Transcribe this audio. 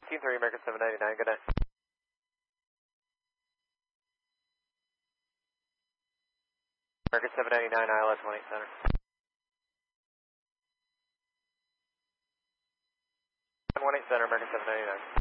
15-3, American 799, good night. American 799, ILS 18 Center. 18 Center, American 799.